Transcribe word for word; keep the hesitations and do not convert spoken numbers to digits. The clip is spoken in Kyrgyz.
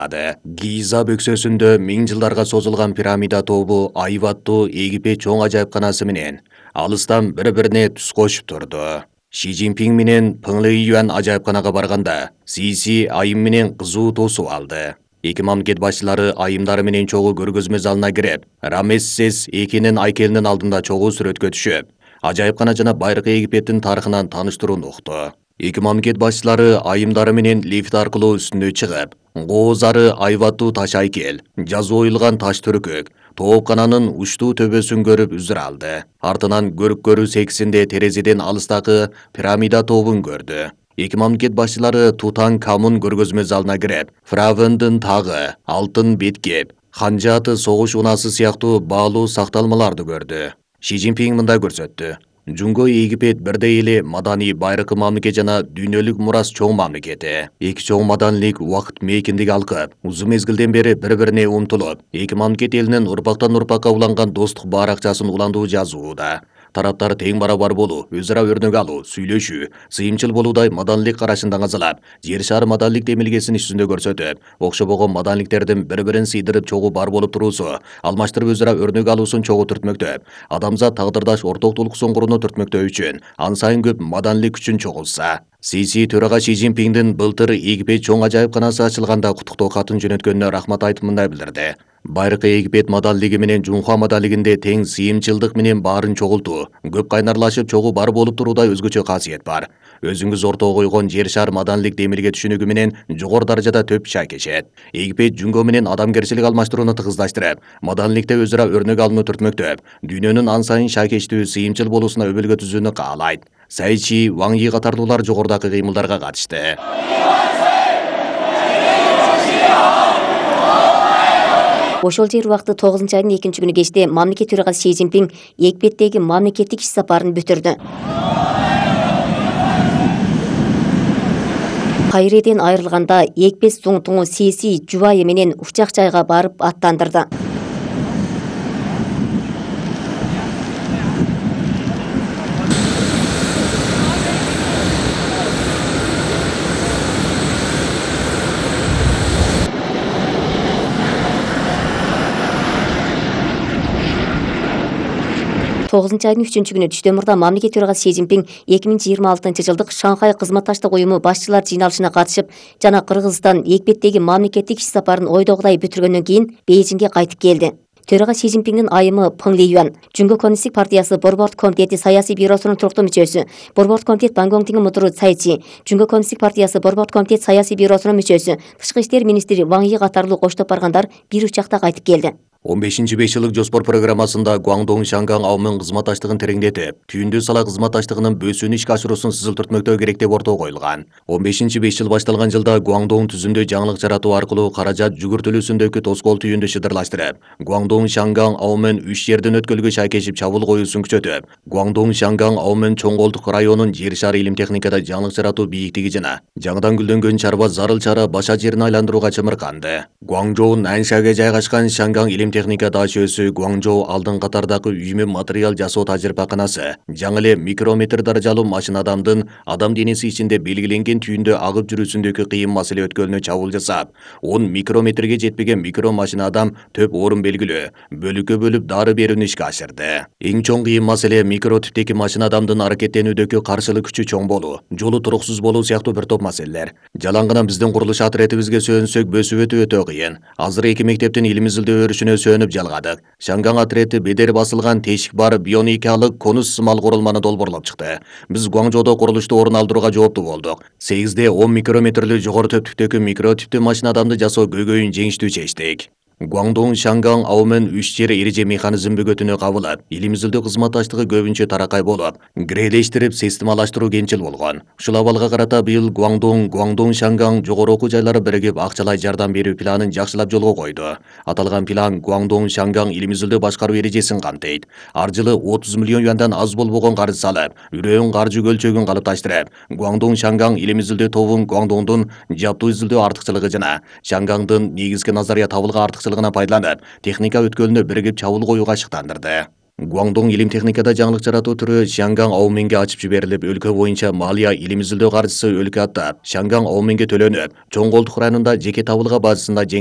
Гиза бөксөсүндө миң жылдарга созулган пирамида тобу айып аттуу Египет чоң ажайыпканасы менен алыстан бири-бирине түз кошуп турду. Ши Цзиньпин менен Пeng Леюань ажайыпканага барганда, Сиси айым менен кызуу тосуп алды. Эки мамлекет башчылары айымдары менен чогуу көргөзмө залына кирип, Рамессес экинин айкелинин алдында чогуу сүрөткө түшүп, ажайыпкана жана байыркы Египеттин тарыхынан тааныштырууну укту. Эки мамлекет башчылары айымдары менен лифт аркылуу үстүнө чыгып, Гоозары айбаттуу таш айкел, жазуу оюлган таш түркөк, тоопкананын учтуу төбөсүн көрүп үзүр алды. Артынан көрүп көрүү сексинде терезеден алыстагы пирамида тобун көрдү. Эки мамлекет башчылары Тутанкамун көргөзмө залына кирип, Фравендин тагы, алтын беткеп, ханжаты согуш унасы сыяктуу баалуу сакталмаларды көрдү. Ши Цзиньпин мындай көрсөттү. Жунго Египет бирдей эле маданий байыркы мамлекет жана дүйнөлүк мурас чоң мамлекети. Эки чоң маданилик убакыт мейкиндик алкып, узун мезгилден бери бири-бирине умтулуп, эки мамлекет элинин урпактан урпакка уланган достук баракчасын уландуу жазууда. Тараптар тең барабар болуу, өз ара өрнөк алуу, сүйлөшүү, сыйымчыл болуудай маданилик карашын даңазалап, жер шары маданилик демилгесин иш-жүзүндө көрсөтүп, окшобогон маданиликтердин бири-бирин сыйдырып чогуу бар болуп туруусу, алмаштырып өз ара өрнөк алуусун чогуу түртмөктөп, адамзат тагдырдаш ортоктулук соңгуруну түртмөктөө үчүн ан сайын көп маданилик күчүн чогултса. Сиси төрага Ши Цзиньпиндин былтыр Египет чоң ажайыпканасы ачылганда куттуктоо катын жөнөткөнүнө рахмат айтып мындай билдирди. Байыркы Египет маданилиги менен Жунхуа маданилигинде тең сыйымчылдык менен баарын чогултуу, көп кайнарлашып чогуу бар болуп туруудай өзгөчө касиет бар. Өзүңүз ортого койгон жер шар маданилик демилге түшүнүгү менен жогору даражада төп иши кечет. Египет Жунго менен адамгерчилик алмаштырууну тыгыздаштырып, маданиликте өз ара өрнөк алууну түртмөктөп, дүйнөнүн ан сайын шакечтүү сыйымчыл болуусуна өбөлгө түзүүнү каалайт. Сайчи, Ван Йи катарлуулар жогорудагы кыймылдарга катышты. Ошол жер убакыты тогузунчу айдын экинчи күнү кечте мамлекет төрагасы Ши Цзиньпин Египеттеги мамлекеттик иш сапарын бүтүрдү. Кайреден айрылганда Египет зуңтуңу Сиси жубайы менен учак жайга барып аттандырды. тогузунчу айдын үчүнчү күнү түштөн мурда мамлекет төрагасы Ши Цзиньпин эки миң жыйырма алтынчы жылдык Шанхай кызматташтык уюму башчылар жыйналышына катышып, жана Кыргызстан Египеттеги мамлекеттик иш сапарын ойдогудай бүтүргөндөн кийин Бейжиңге кайтып келди. Төрага Ши Цзиньпиндин айымы Пeng Леюань, Жунго Коммунисттик партиясы Борбордук комитети саясий бюросунун туруктуу мүчөсү, Борбордук комитет Бангонгтиңин мудуру Сайчи, Жунго Коммунисттик партиясы Борбордук комитет саясий бюросунун мүчөсү, Тышкы иштер министри Ван Йи катарлуу коштоп баргандар бир учакта кайтып келди. он бешинчи беш жылдык жоспор программасында Гуандong Шанган аумен кызматташтыгын тереңдетип, түйүндү сала кызматташтыгынын бөөсүүнү ишке ашыруусун сызыл түртмөктөө керек деп ортого коюлган. он бешинчи беш жыл башталган жылда Гуандong түзүмдө жаңылык жаратуу аркылуу каражат жүгүртүлүүсүндөгү тоскоол түйүндү шыдырлаштырып, Гуандong Шанган аумен үч жерден өткөлгө шайкешип чабуул коюусун күчөтүп, Гуандong Шанган аумен чоңголдук районун жер шары илим техникада жаңылык жаратуу бийиктиги жана жаңыдан гүлдөнгөн чарба зарыл чара баша жерин айландырууга чымырканды. Гуанчжоу Наншага жайгашкан Шанган илим техника даш өсү Гуанчжоу алдын катардагы үймө материал жасоо тажрыйбаканасы, жаңы эле микрометр даражалуу машина адамдын адам денеси ичинде белгиленген түйүндө агып жүрүүсүндөгү кыйын маселе өткөлүнө чабуул жасап, он микрометрге жетпеген микро машина адам төп орун белгилөө, бөлүккө бөлүп дары берүүнү ишке ашырды. Эң чоң кыйын маселе микро типтеги машина адамдын аракеттенүүдөгү каршылык күчү чоң болуу, жолу туруксуз болуу сыяктуу бир топ маселелер. Жалаңгына биздин курулуш отрядыбызга сөөнсөк бөсүп өтүү өтө кыйын. Азыр эки мектептин илим изилдөө өрүшүнө сөөнүп жалгадык. Шанган отрети бедер басылган тешик бар бионикалык конус сымал курулманы долбоорлоп чыкты. Биз Гуанчжоудо курулушту орун алдырууга жооптуу болдук. сегизде он микрометрлүү жогору төптүктөгү микро типтүү машина адамды жасоо көйгөйүн жеңиштүү чечтик. Гуандong Шанган аумен үч жер эреже механизм бөгөтүнө кабылып, илим изилдөө кызматташтыгы көбүнчө таракай болуп, грелештирип системалаштыруу кенчил болгон. Ушул абалга карата быйыл Гуандong, Гуандong Шанган жогору окуу жайлары биригип акчалай жардам берүү планын жакшылап жолго койду. Аталган план Гуандong Шанган илим изилдөө башкаруу эрежесин камтыйт. Ар жылы отуз миллион юандан аз болбогон каржы салып, үрөөн каржы көлчөгүн калыпташтырып, Гуандong Шанган илим изилдөө тобун Гуандоңдун жаптуу изилдөө артыкчылыгы жана Шангандын негизги назария табылга артыкчылыгына пайдаланып, техника өткөлүнө биригип чабуул коюуга шыктандырды. Гуандong илим техникада жаңылык жаратуу түрү Шанган Ауменге ачып жиберилип, өлкө боюнча малия илим изилдөө каржысы өлкө аттап, Шанган Ауменге төлөнүп, чоң колдук районунда жеке табылга базасында